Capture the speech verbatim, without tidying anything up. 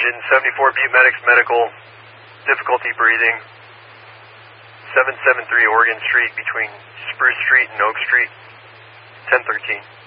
engine, seventy-four Butte Medics Medical, difficulty breathing, seven seven three Oregon Street between Spruce Street and Oak Street, ten thirteen.